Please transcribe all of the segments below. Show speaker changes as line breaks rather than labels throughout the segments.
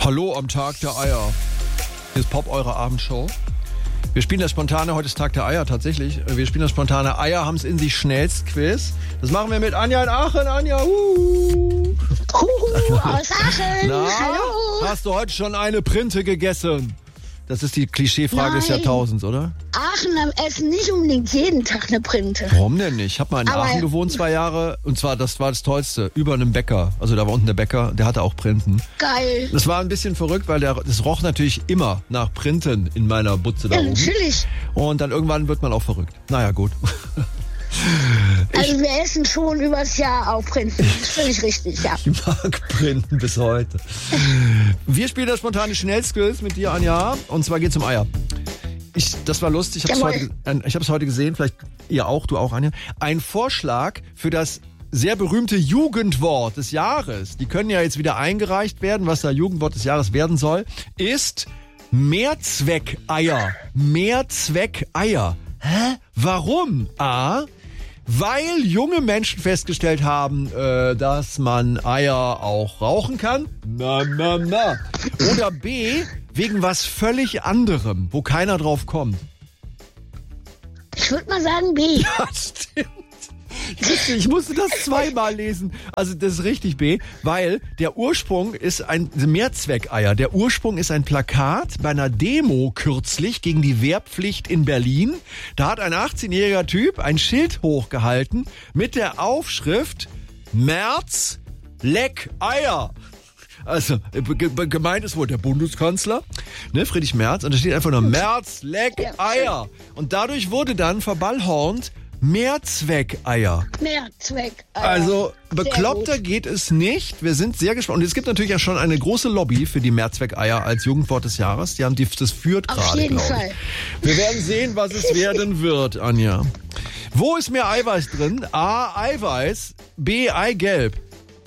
Hallo am Tag der Eier. Hier ist Pop, eure Abendshow. Wir spielen das spontane, heute ist Tag der Eier tatsächlich. Wir spielen das spontane Eier haben's in sich schnellst Quiz. Das machen wir mit Anja in Aachen. Anja,
aus Aachen.
Na,
hallo.
hast du heute schon eine Printe gegessen? Das ist die Klischeefrage des Jahrtausends, oder?
Aachen essen nicht unbedingt jeden Tag eine Printe.
Warum denn nicht? Ich habe mal in Aachen gewohnt 2 Jahre und zwar, das war das Tollste, über einem Bäcker. Also da war unten der Bäcker, der hatte auch Printen.
Geil.
Das war ein bisschen verrückt, weil das roch natürlich immer nach Printen in meiner Butze da oben.
Natürlich.
Und dann irgendwann wird man auch verrückt. Naja, gut.
Also wir essen schon übers Jahr auch Printen. Das ist völlig richtig, ja.
Ich mag Printen bis heute. Wir spielen das spontane Schnellskills mit dir, Anja. Und zwar geht's um Eier. Das war lustig. Ich habe es heute gesehen. Vielleicht ihr auch, du auch, Anja. Ein Vorschlag für das sehr berühmte Jugendwort des Jahres. Die können ja jetzt wieder eingereicht werden, was da Jugendwort des Jahres werden soll, ist Mehrzweckeier. Mehrzweckeier. Hä? Warum? A, weil junge Menschen festgestellt haben, dass man Eier auch rauchen kann. Na. Oder B, wegen was völlig anderem, wo keiner drauf kommt.
Ich würde mal sagen B.
Ja, stimmt. Ich musste das 2-mal lesen. Also das ist richtig B, weil der Ursprung ist ein Mehrzweckeier. Der Ursprung ist ein Plakat bei einer Demo kürzlich gegen die Wehrpflicht in Berlin. Da hat ein 18-jähriger Typ ein Schild hochgehalten mit der Aufschrift Merz, leck Eier. Also gemeint ist wohl der Bundeskanzler, ne, Friedrich Merz. Und da steht einfach nur Merz, leck Eier. Und dadurch wurde dann verballhornt Mehrzweckeier.
Mehrzweckeier.
Also bekloppter geht es nicht. Wir sind sehr gespannt. Und es gibt natürlich ja schon eine große Lobby für die Mehrzweckeier als Jugendwort des Jahres. Das führt gerade,
auf jeden Fall.
Wir werden sehen, was es werden wird, Anja. Wo ist mehr Eiweiß drin? A, Eiweiß. B, Eigelb.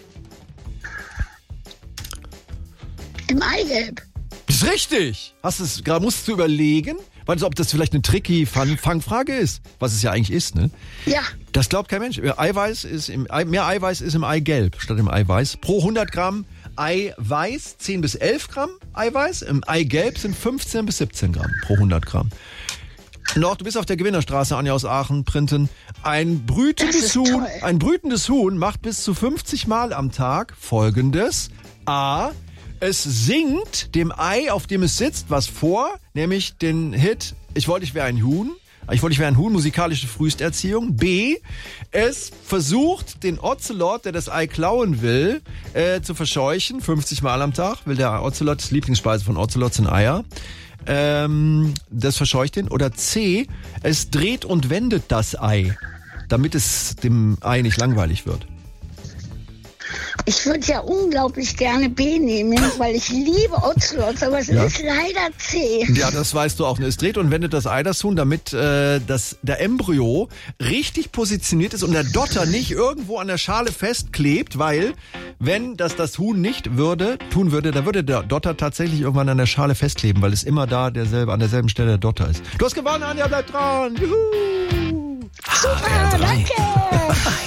Im Eigelb.
Ist richtig. Musstest du überlegen? Weißt du, ob das vielleicht eine tricky Fangfrage ist? Was es ja eigentlich ist, ne?
Ja.
Das glaubt kein Mensch. Mehr Eiweiß ist im Eigelb statt im Eiweiß. Pro 100 Gramm Eiweiß 10 bis 11 Gramm Eiweiß. Im Eigelb sind 15 bis 17 Gramm pro 100 Gramm. Noch, du bist auf der Gewinnerstraße, Anja aus Aachen, Printen. Ein brütendes Huhn macht bis zu 50 Mal am Tag Folgendes. A, es singt dem Ei, auf dem es sitzt, was vor, nämlich den Hit Ich wollte, ich wäre ein Huhn. Musikalische Frühesterziehung. B, es versucht, den Ocelot, der das Ei klauen will, zu verscheuchen. 50 Mal am Tag will der Ocelot, das Lieblingsspeise von Ocelots sind Eier. Das verscheucht ihn. Oder C, es dreht und wendet das Ei, damit es dem Ei nicht langweilig wird.
Ich würde ja unglaublich gerne B nehmen, weil ich liebe Ocelots, aber es ist leider C.
Ja, das weißt du auch. Es dreht und wendet das Ei, das Huhn, damit der Embryo richtig positioniert ist und der Dotter nicht irgendwo an der Schale festklebt, weil wenn das Huhn nicht tun würde, da würde der Dotter tatsächlich irgendwann an der Schale festkleben, weil es immer da an derselben Stelle der Dotter ist. Du hast gewonnen, Anja, bleib dran. Juhu!
Super, danke!